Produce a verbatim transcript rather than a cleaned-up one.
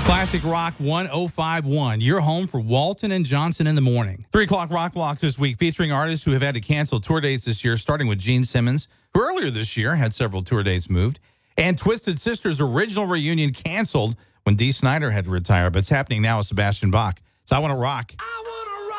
Classic Rock one oh five point one. You're home for Walton and Johnson in the morning. Three o'clock Rock Block this week featuring artists who have had to cancel tour dates this year, starting with Gene Simmons, who earlier this year had several tour dates moved, and Twisted Sister's original reunion canceled when Dee Snider had to retire, but it's happening now with Sebastian Bach. So I Want to Rock. I